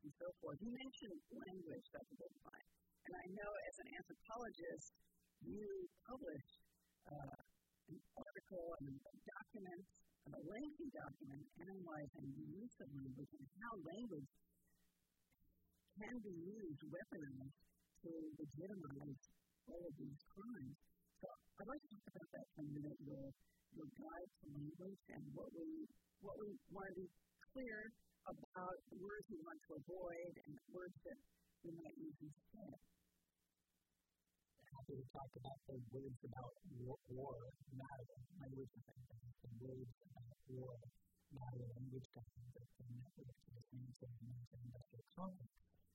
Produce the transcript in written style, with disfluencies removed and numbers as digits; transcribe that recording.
and so forth. You mentioned language, Dr. Goldfein, and I know as an anthropologist, you published an article and a document, a lengthy document, analyzing the use of language and how language can be used, weaponized, to legitimize all of these crimes. So I'd like to talk about that for a minute, your guide to language and what we want to be clear about words we want to avoid and words that we might use instead. Happy to talk about the words about war matter. Language and the words about war matter. Language governs the network to the same thing as industrial complex.